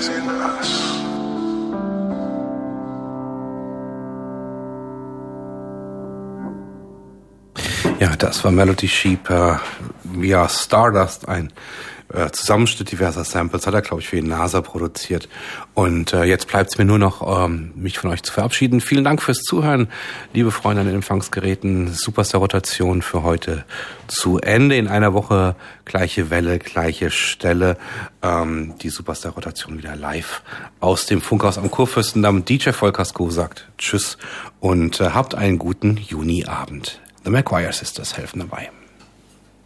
is in us. Ja, das war Melody Sheep via Stardust, ein Zusammenschnitt diverser Samples, hat er, glaube ich, für die NASA produziert. Und jetzt bleibt es mir nur noch, mich von euch zu verabschieden. Vielen Dank fürs Zuhören, liebe Freunde an den Empfangsgeräten. Superstar-Rotation für heute zu Ende. In einer Woche gleiche Welle, gleiche Stelle. Die Superstar-Rotation wieder live aus dem Funkhaus am Kurfürstendamm. DJ Volkasko sagt Tschüss und habt einen guten Juniabend. The McGuire Sisters helfen dabei.